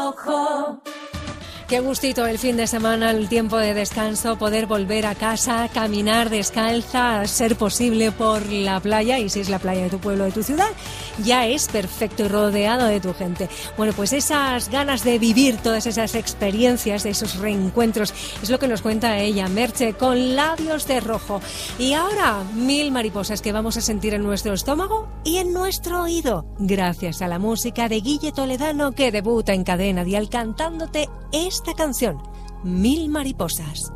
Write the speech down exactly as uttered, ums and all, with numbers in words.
Rojo. Qué gustito el fin de semana, el tiempo de descanso, poder volver a casa, caminar descalza, a ser posible por la playa, y si es la playa de tu pueblo, de tu ciudad, ya es perfecto y rodeado de tu gente. Bueno, pues esas ganas de vivir todas esas experiencias, de esos reencuentros, es lo que nos cuenta ella, Merche, con Labios de Rojo. Y ahora, mil mariposas que vamos a sentir en nuestro estómago y en nuestro oído, gracias a la música de Guille Toledano, que debuta en Cadena Dial cantándote esta canción, Mil mariposas.